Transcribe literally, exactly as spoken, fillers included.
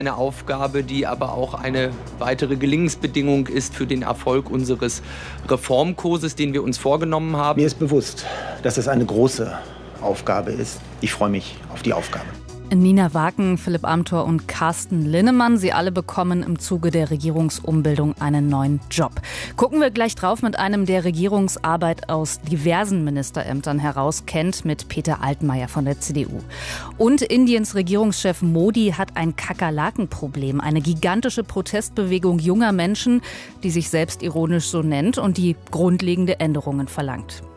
Eine Aufgabe, die aber auch eine weitere Gelingensbedingung ist für den Erfolg unseres Reformkurses, den wir uns vorgenommen haben. Mir ist bewusst, dass es eine große Aufgabe ist. Ich freue mich auf die Aufgabe. Nina Waken, Philipp Amthor und Carsten Linnemann, sie alle bekommen im Zuge der Regierungsumbildung einen neuen Job. Gucken wir gleich drauf mit einem, der Regierungsarbeit aus diversen Ministerämtern herauskennt, mit Peter Altmaier von der C D U. Und Indiens Regierungschef Modi hat ein Kakerlakenproblem, eine gigantische Protestbewegung junger Menschen, die sich selbst ironisch so nennt und die grundlegende Änderungen verlangt.